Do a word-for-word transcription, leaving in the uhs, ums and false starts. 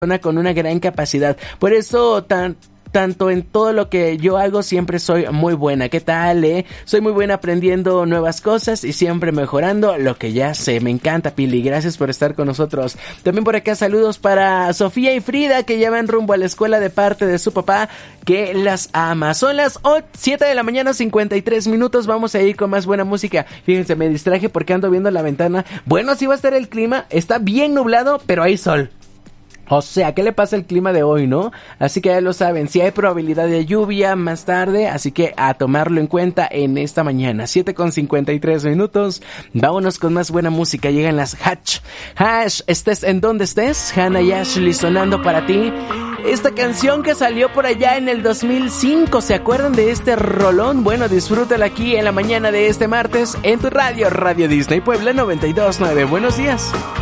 con una gran capacidad. Por eso tan tanto en todo lo que yo hago siempre soy muy buena. ¿Qué tal, eh? Soy muy buena aprendiendo nuevas cosas y siempre mejorando lo que ya sé. Me encanta, Pili. Gracias por estar con nosotros. También por acá saludos para Sofía y Frida, que ya van rumbo a la escuela de parte de su papá, que las ama. Son las siete de la mañana, cincuenta y tres minutos. Vamos a ir con más buena música. Fíjense, me distraje porque ando viendo la ventana. Bueno, así va a estar el clima. Está bien nublado, pero hay sol. O sea, ¿qué le pasa al clima de hoy, no? Así que ya lo saben, si hay probabilidad de lluvia más tarde, así que a tomarlo en cuenta en esta mañana. siete con cincuenta y tres minutos. Vámonos con más buena música. Llegan las Hash. Hash, estés en donde estés. Hannah y Ashley sonando para ti. Esta canción que salió por allá en el dos mil cinco, ¿se acuerdan de este rolón? Bueno, disfrútala aquí en la mañana de este martes en tu radio, Radio Disney Puebla noventa y dos punto nueve. Buenos días.